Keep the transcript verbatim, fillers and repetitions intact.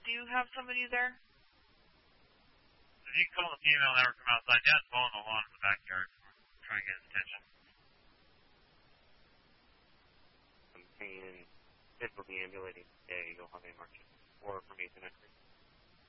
Do you have somebody there? If you can call the female and have her come outside, Dad's mowing the lawn in the backyard. Try to get his attention. I'm hanging in, typically ambulating today, you'll have a march or from eighth and entry.